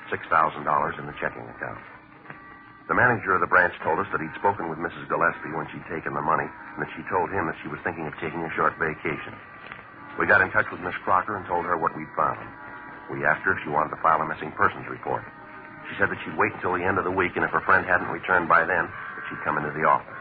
$6,000 in the checking account. The manager of the branch told us that he'd spoken with Mrs. Gillespie when she'd taken the money, and that she told him that she was thinking of taking a short vacation. We got in touch with Miss Crocker and told her what we'd found. We asked her if she wanted to file a missing persons report. She said that she'd wait until the end of the week, and if her friend hadn't returned by then, that she'd come into the office.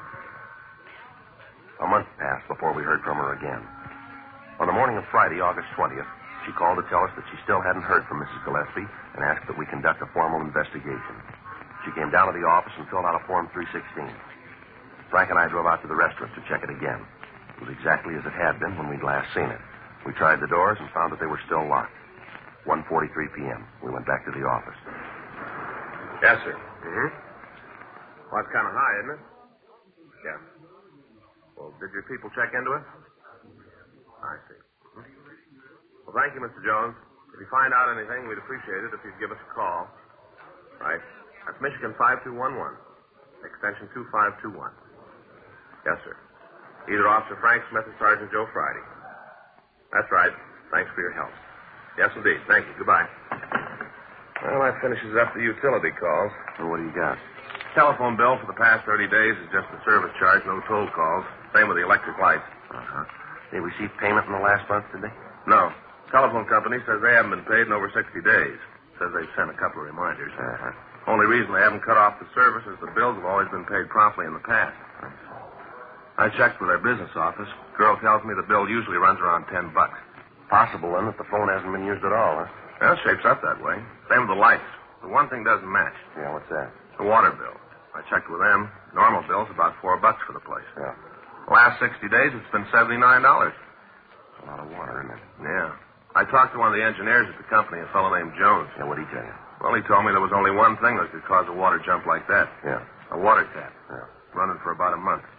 A month passed before we heard from her again. On the morning of Friday, August 20th, she called to tell us that she still hadn't heard from Mrs. Gillespie and asked that we conduct a formal investigation. She came down to the office and filled out a Form 316. Frank and I drove out to the restaurant to check it again. It was exactly as it had been when we'd last seen it. We tried the doors and found that they were still locked. 1:43 p.m. We went back to the office. Yes, sir. Mm-hmm. Well, it's kind of high, isn't it? Yeah. Well, did your people check into it? I see. Well, thank you, Mr. Jones. If you find out anything, we'd appreciate it if you'd give us a call. Right. That's Michigan 5211, extension 2521. Yes, sir. Either Officer Frank Smith or Sergeant Joe Friday. That's right. Thanks for your help. Yes, indeed. Thank you. Goodbye. Well, that finishes up the utility calls. Well, what do you got? Telephone bill for the past 30 days is just the service charge, no toll calls. Same with the electric lights. Uh-huh. They received payment in the last month, did they? No. Telephone company says they haven't been paid in over 60 days. Says they've sent a couple of reminders. Uh-huh. Only reason they haven't cut off the service is the bills have always been paid promptly in the past. I checked with their business office. Girl tells me the bill usually runs around $10. Possible, then, that the phone hasn't been used at all, huh? Well, it shapes up that way. Same with the lights. The one thing doesn't match. Yeah, what's that? The water bill. I checked with them. Normal bill's about $4 for the place. Yeah. The last 60 days, it's been $79. That's a lot of water, isn't it? Yeah. I talked to one of the engineers at the company, a fellow named Jones. Yeah, what'd he tell you? Well, he told me there was only one thing that could cause a water jump like that. Yeah. A water tap. Yeah. Running for about a month.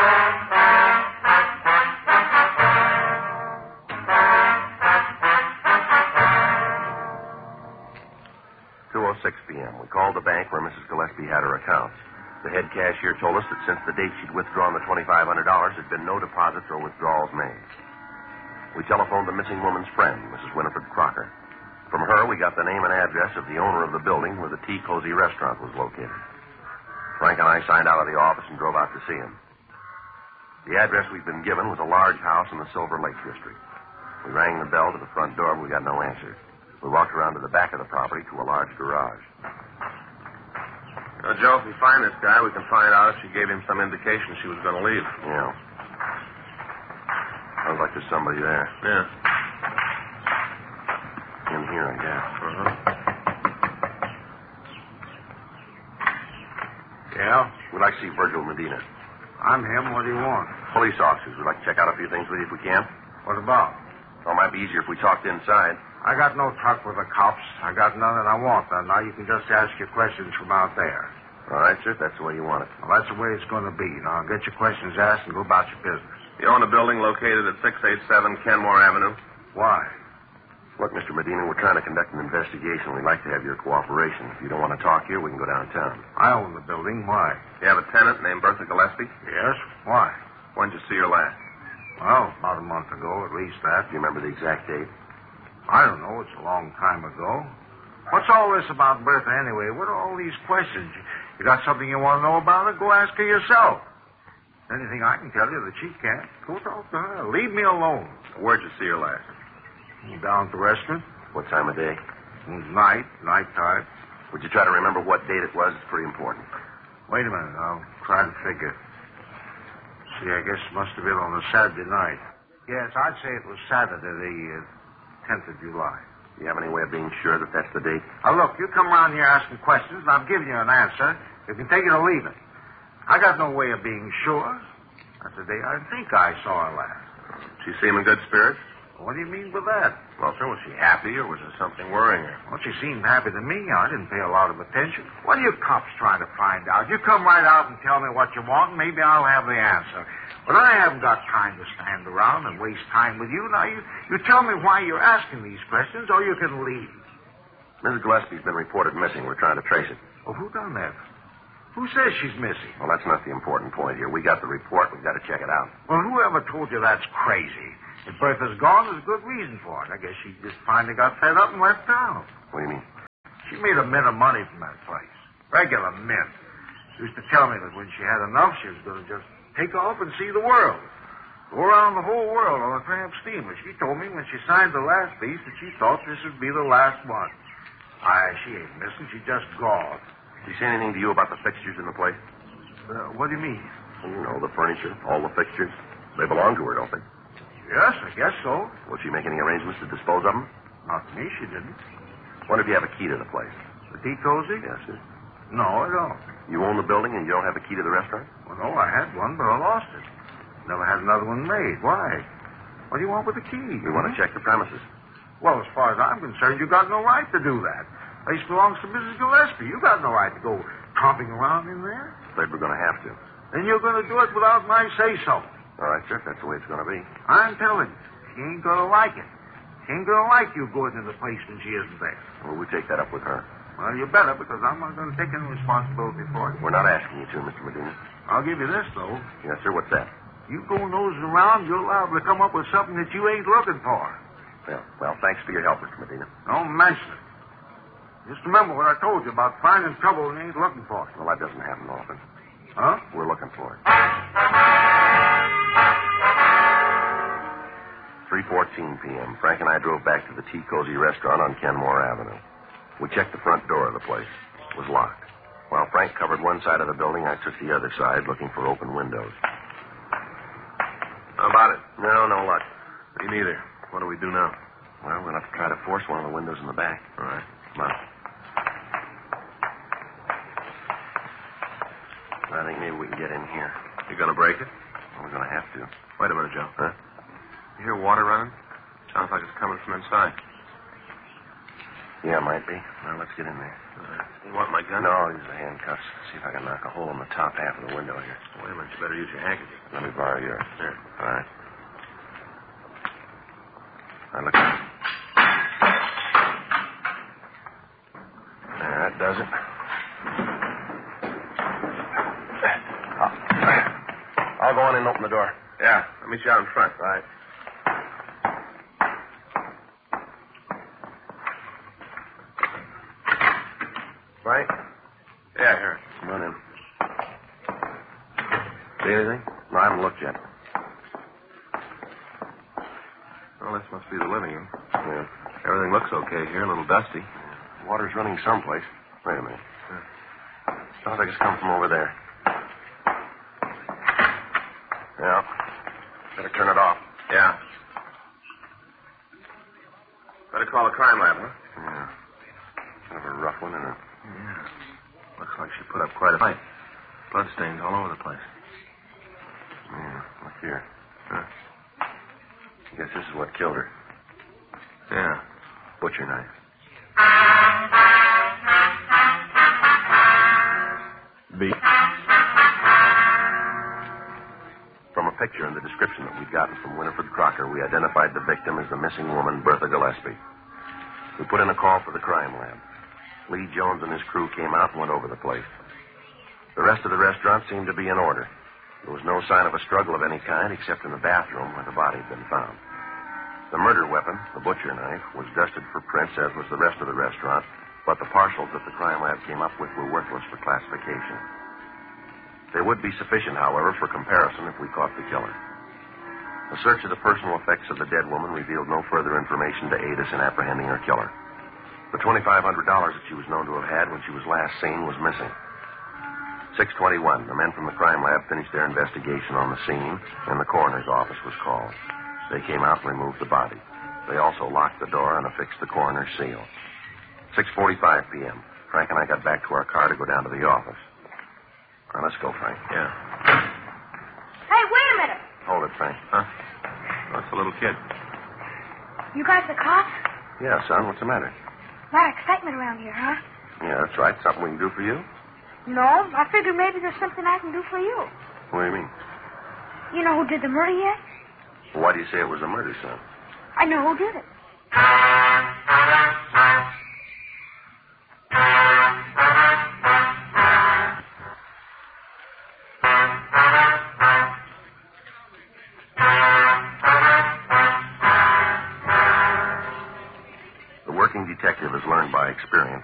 2:06 p.m. We called the bank where Mrs. Gillespie had her accounts. The head cashier told us that since the date she'd withdrawn the $2,500, there'd been no deposits or withdrawals made. We telephoned the missing woman's friend, Mrs. Winifred Crocker. From her, we got the name and address of the owner of the building where the Tea Cozy restaurant was located. Frank and I signed out of the office and drove out to see him. The address we'd been given was a large house in the Silver Lake district. We rang the bell to the front door, but we got no answer. We walked around to the back of the property to a large garage. Joe, if we find this guy, we can find out if she gave him some indication she was going to leave. Yeah. Sounds like there's somebody there. Yeah. In here, I guess. Uh-huh. Yeah? We'd like to see Virgil Medina. I'm him. What do you want? Police officers. We'd like to check out a few things with you if we can. What about? Well, it might be easier if we talked inside. I got no truck with the cops. I got none, and I want none. Now you can just ask your questions from out there. All right, sir. That's the way you want it. Well, that's the way it's going to be. Now get your questions asked and go about your business. You own a building located at 687 Kenmore Avenue? Why? Look, Mr. Medina, we're trying to conduct an investigation. We'd like to have your cooperation. If you don't want to talk here, we can go downtown. I own the building. Why? You have a tenant named Bertha Gillespie? Yes. Why? When did you see her last? Well, about a month ago, at least that. Do you remember the exact date? I don't know. It's a long time ago. What's all this about Bertha anyway? What are all these questions? You got something you want to know about her? Go ask her yourself. Anything I can tell you that she can't, go talk to her. Leave me alone. Where'd you see her last? Down at the restaurant. What time of day? Nighttime. Would you try to remember what date it was? It's pretty important. Wait a minute. I'll try to figure. See, I guess it must have been on a Saturday night. Yes, I'd say it was Saturday, the 10th of July. Do you have any way of being sure that that's the date? Now, look, you come around here asking questions, and I'm giving you an answer. You can take it or leave it. I got no way of being sure. That's the day I think I saw her last. She seem in good spirits? What do you mean by that? Well, sir, was she happy or was there something worrying her? Well, she seemed happy to me. I didn't pay a lot of attention. What are you cops trying to find out? You come right out and tell me what you want, and maybe I'll have the answer. But I haven't got time to stand around and waste time with you. Now, you tell me why you're asking these questions, or you can leave. Mrs. Gillespie's been reported missing. We're trying to trace it. Well, who done that? Who says she's missing? Well, that's not the important point here. We got the report. We've got to check it out. Well, whoever told you that's crazy? If Bertha's gone, there's a good reason for it. I guess she just finally got fed up and left town. What do you mean? She made a mint of money from that place. Regular mint. She used to tell me that when she had enough, she was going to just take off and see the world. Go around the whole world on a tramp steamer. She told me when she signed the last piece that she thought this would be the last one. She ain't missing. She just gone. Did she say anything to you about the fixtures in the place? What do you mean? You know, the furniture, all the fixtures. They belong to her, don't they? Yes, I guess so. Will she make any arrangements to dispose of them? Not to me, she didn't. Wonder if you have a key to the place. The tea cozy? Yes, sir. No, I don't. You own the building and you don't have a key to the restaurant? Well, no, I had one, but I lost it. Never had another one made. Why? What do you want with the key? We want to check the premises. Well, as far as I'm concerned, you got no right to do that. The place belongs to Mrs. Gillespie. You got no right to go tromping around in there. Afraid we're going to have to. Then you're going to do it without my say-so. All right, sir, if that's the way it's going to be. I'm telling you, she ain't going to like it. She ain't going to like you going to the place when she isn't there. Well, we'll take that up with her. Well, you better, because I'm not going to take any responsibility for it. We're not asking you to, Mr. Medina. I'll give you this, though. Yes, sir, what's that? You go nosing around, you're liable to come up with something that you ain't looking for. Well, thanks for your help, Mr. Medina. Don't mention it. Just remember what I told you about finding trouble when you ain't looking for it. Well, that doesn't happen often. Huh? We're looking for it. 3:14 p.m. Frank and I drove back to the Tea Cozy restaurant on Kenmore Avenue. We checked the front door of the place. It was locked. While Frank covered one side of the building, I took the other side, looking for open windows. How about it? No luck. Me neither. What do we do now? Well, we'll have to try to force one of the windows in the back. All right. Come on. I think maybe we can get in here. You gonna break it? Well, we're going to have to. Wait a minute, Joe. Huh? You hear water running? Sounds like it's coming from inside. Yeah, might be. Well, let's get in there. You want my gun? No, I'll use the handcuffs. See if I can knock a hole in the top half of the window here. Wait a minute. You better use your handkerchief. Let me borrow yours. Here. All right. Now, look. There, that does it. I'll go in and open the door. Yeah. I'll meet you out in front. Right. Right? Yeah, here. Come on in. See anything? No, I haven't looked yet. Well, this must be the living room. Yeah. Everything looks okay here. A little dusty. Water's running someplace. Wait a minute. Sounds like it's coming from over there. Yeah. Better turn it off. Yeah. Better call the crime lab, huh? Yeah. Kind of a rough one, isn't it? Yeah. Looks like she put up quite a fight. Bloodstains all over the place. Yeah. Look here. Huh. I guess this is what killed her. Yeah. Butcher knife. From a picture and the description that we'd gotten from Winifred Crocker, we identified the victim as the missing woman, Bertha Gillespie. We put in a call for the crime lab. Lee Jones and his crew came out and went over the place. The rest of the restaurant seemed to be in order. There was no sign of a struggle of any kind except in the bathroom where the body had been found. The murder weapon, the butcher knife, was dusted for prints, as was the rest of the restaurant, but the partials that the crime lab came up with were worthless for classification. They would be sufficient, however, for comparison if we caught the killer. A search of the personal effects of the dead woman revealed no further information to aid us in apprehending her killer. The $2,500 that she was known to have had when she was last seen was missing. 6:21, the men from the crime lab finished their investigation on the scene, and the coroner's office was called. They came out and removed the body. They also locked the door and affixed the coroner's seal. 6:45 p.m. Frank and I got back to our car to go down to the office. Now, let's go, Frank. Yeah. Hey, wait a minute. Hold it, Frank. Huh? That's a little kid. You guys the cops? Yeah, son, what's the matter? A lot of excitement around here, huh? Yeah, that's right. Something we can do for you? No, I figured maybe there's something I can do for you. What do you mean? You know who did the murder yet? Why do you say it was a murder, son? I know who did it.